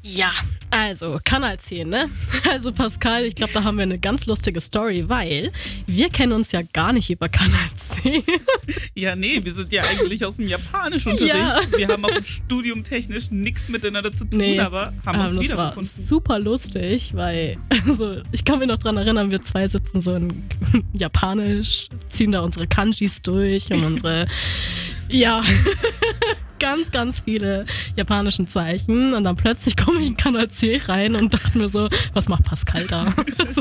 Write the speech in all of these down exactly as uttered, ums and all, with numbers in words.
Ja, also Kanal zehn, ne? Also Pascal, ich glaube, da haben wir eine ganz lustige Story, weil wir kennen uns ja gar nicht über Kanal zehn. Ja, nee, wir sind ja eigentlich aus dem Japanischunterricht. Ja. Wir haben auch im Studium technisch nichts miteinander zu tun, Nee, aber haben uns ähm, das wiedergefunden. war super lustig, weil, also ich kann mich noch dran erinnern, wir zwei sitzen so in Japanisch, ziehen da unsere Kanjis durch und unsere, ja, ganz, ganz viele japanischen Zeichen und dann plötzlich komme ich in Kanal zehn rein und dachte mir so, was macht Pascal da? So.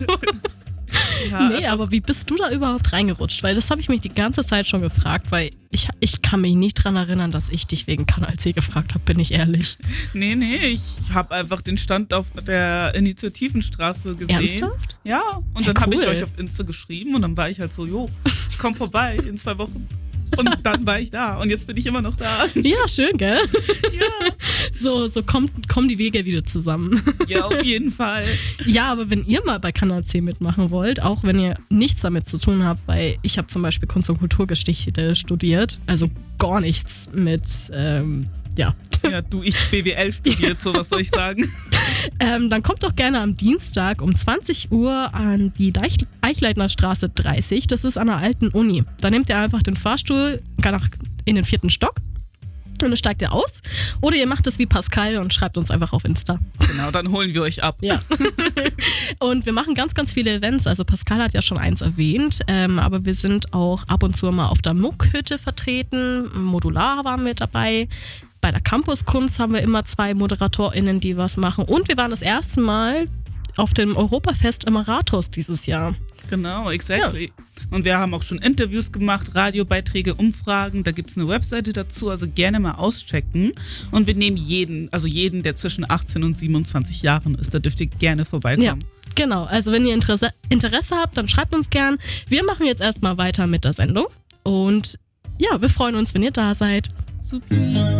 Ja, Nee, aber wie bist du da überhaupt reingerutscht? Weil das habe ich mich die ganze Zeit schon gefragt, weil ich, ich kann mich nicht dran erinnern, dass ich dich wegen Kanal zehn gefragt habe, bin ich ehrlich. Nee, nee, ich habe einfach den Stand auf der Initiativenstraße gesehen. Ernsthaft? Ja, und Ja, dann habe ich cool. euch auf Insta geschrieben und dann war ich halt so, jo, ich komm vorbei in zwei Wochen. Und dann war ich da und jetzt bin ich immer noch da. Ja, schön, gell? Ja, So, so kommt, kommen die Wege wieder zusammen. ja, auf jeden Fall. Ja, aber wenn ihr mal bei Kanal zehn mitmachen wollt, auch wenn ihr nichts damit zu tun habt, weil ich habe zum Beispiel Kunst- und Kulturgeschichte studiert, also gar nichts mit, ähm, ja. Ja, du, ich B W L studiert, so was soll ich sagen. Ähm, dann kommt doch gerne am Dienstag um zwanzig Uhr an die Deich- Eichleitner Straße dreißig. Das ist an der alten Uni. Da nehmt ihr einfach den Fahrstuhl nach, in den vierten Stock und dann steigt ihr aus. Oder ihr macht es wie Pascal und schreibt uns einfach auf Insta. Genau, dann holen wir euch ab. Ja. Und wir machen ganz, ganz viele Events. Also Pascal hat ja schon eins erwähnt, ähm, aber wir sind auch ab und zu mal auf der Muckhütte vertreten. Modular waren wir dabei. Bei der Campuskunst haben wir immer zwei ModeratorInnen, die was machen. Und wir waren das erste Mal auf dem Europafest im Rathaus dieses Jahr. Genau, exactly. Und wir haben auch schon Interviews gemacht, Radiobeiträge, Umfragen. Da gibt es eine Webseite dazu, also gerne mal auschecken. Und wir nehmen jeden, also jeden, der zwischen achtzehn und siebenundzwanzig Jahren ist, da dürft ihr gerne vorbeikommen. Ja, genau. Also wenn ihr Interesse, Interesse habt, dann schreibt uns gern. Wir machen jetzt erstmal weiter mit der Sendung. Und ja, wir freuen uns, wenn ihr da seid. Super.